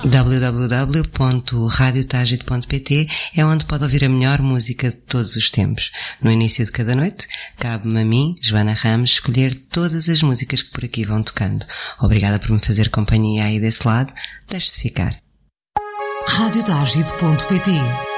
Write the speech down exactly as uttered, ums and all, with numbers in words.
w w w ponto radio tagit ponto p t é onde pode ouvir a melhor música de todos os tempos. No início de cada noite, cabe-me a mim, Joana Ramos, escolher todas as músicas que por aqui vão tocando. Obrigada por me fazer companhia aí desse lado. Deixe-se ficar. radio tagit ponto p t